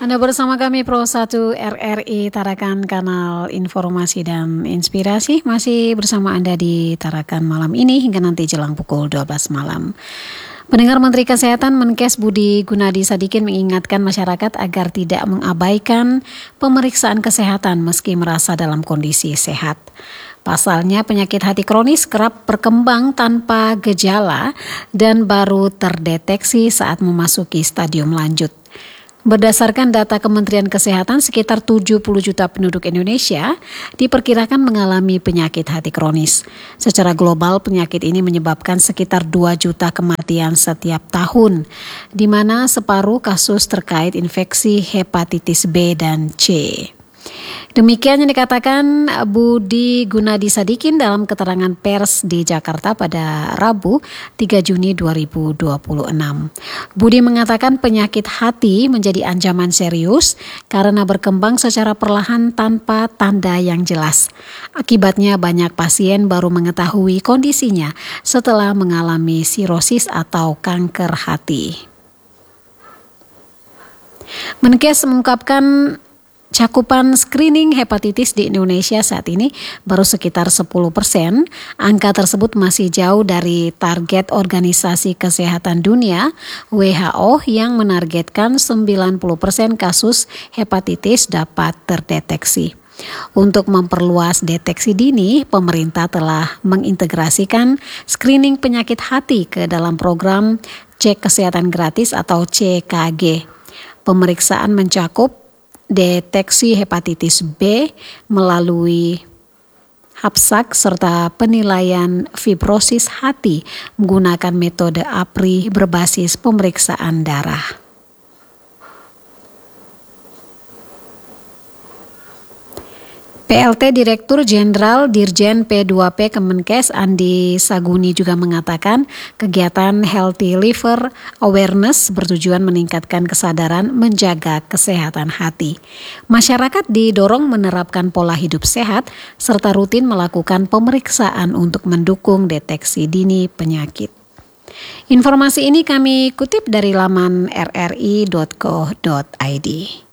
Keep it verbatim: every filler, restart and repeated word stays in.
Anda bersama kami Pro satu R R I Tarakan, kanal informasi dan inspirasi. Masih bersama Anda di Tarakan malam ini hingga nanti jelang pukul dua belas malam. Pendengar, Menteri Kesehatan Menkes Budi Gunadi Sadikin mengingatkan masyarakat agar tidak mengabaikan pemeriksaan kesehatan meski merasa dalam kondisi sehat. Pasalnya penyakit hati kronis kerap berkembang tanpa gejala dan baru terdeteksi saat memasuki stadium lanjut. Berdasarkan data Kementerian Kesehatan, sekitar tujuh puluh juta penduduk Indonesia diperkirakan mengalami penyakit hati kronis. Secara global, penyakit ini menyebabkan sekitar dua juta kematian setiap tahun, di mana separuh kasus terkait infeksi hepatitis B dan C. Demikian yang dikatakan Budi Gunadi Sadikin dalam keterangan pers di Jakarta pada Rabu tiga Juni dua ribu dua puluh enam. Budi mengatakan penyakit hati menjadi ancaman serius karena berkembang secara perlahan tanpa tanda yang jelas. Akibatnya banyak pasien baru mengetahui kondisinya setelah mengalami sirosis atau kanker hati. Menkes mengungkapkan cakupan screening hepatitis di Indonesia saat ini baru sekitar sepuluh persen. Angka tersebut masih jauh dari target Organisasi Kesehatan Dunia W H O yang menargetkan sembilan puluh persen kasus hepatitis dapat terdeteksi. Untuk memperluas deteksi dini, pemerintah telah mengintegrasikan screening penyakit hati ke dalam program Cek Kesehatan Gratis atau C K G. Pemeriksaan mencakup deteksi hepatitis B melalui hapsak serta penilaian fibrosis hati menggunakan metode A P R I berbasis pemeriksaan darah. P L T Direktur Jenderal Dirjen P dua P Kemenkes Andi Saguni juga mengatakan kegiatan Healthy Liver Awareness bertujuan meningkatkan kesadaran menjaga kesehatan hati. Masyarakat didorong menerapkan pola hidup sehat serta rutin melakukan pemeriksaan untuk mendukung deteksi dini penyakit. Informasi ini kami kutip dari laman r r i dot co dot i d.